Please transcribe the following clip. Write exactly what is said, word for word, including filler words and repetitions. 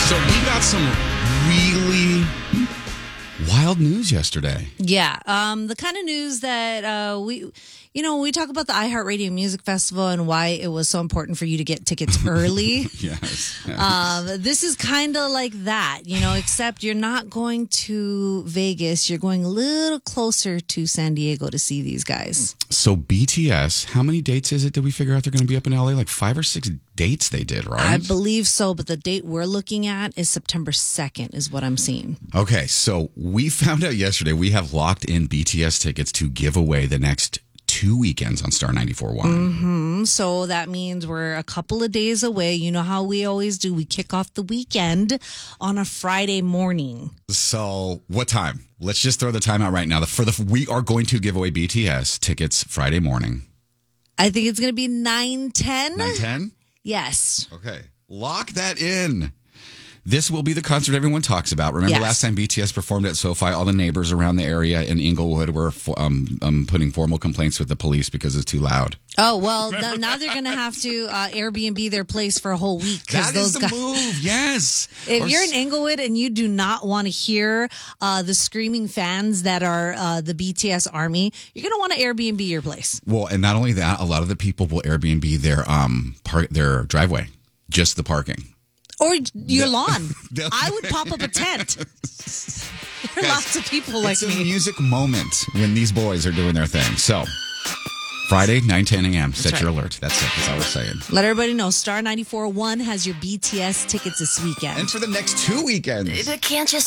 So we got some really wild news yesterday. Yeah, um, the kind of news that uh, we, you know, we talk about the iHeartRadio Music Festival and why it was so important for you to get tickets early. Yes. yes. Um, this is kind of like that, you know, except you're not going to Vegas. You're going a little closer to San Diego to see these guys. So B T S, how many dates is it? Did we figure out they're going to be up in L A? Like five or six dates they did, right? I believe so, but the date we're looking at is September second is what I'm seeing. Okay, so we found out yesterday we have locked in B T S tickets to give away the next two weekends on Star ninety-four point one. Mm-hmm. So that means we're a couple of days away. You know how we always do. We kick off the weekend on a Friday morning. So what time? Let's just throw the time out right now. The, for the we are going to give away B T S tickets Friday morning. I think it's going to be nine ten. nine ten? Yes. Okay. Lock that in. This will be the concert everyone talks about. Remember Yes. last time B T S performed at SoFi, all the neighbors around the area in Inglewood were um, um, putting formal complaints with the police because it's too loud. Oh, well, th- now they're going to have to uh, Airbnb their place for a whole week. That those is the guys, move, yes. If Or you're in s- Inglewood and you do not want to hear uh, the screaming fans that are uh, the B T S army, you're going to want to Airbnb your place. Well, and not only that, a lot of the people will Airbnb their um park, their driveway, just the parking. Or your lawn. They'll- I would pop up a tent. There are Guys, lots of people like it's a me. music moment when these boys are doing their thing. So, Friday, nine ten a.m. Set right. your alert. That's it. That's all we're saying. Let everybody know Star ninety-four point one has your B T S tickets this weekend. And for the next two weekends. But can't you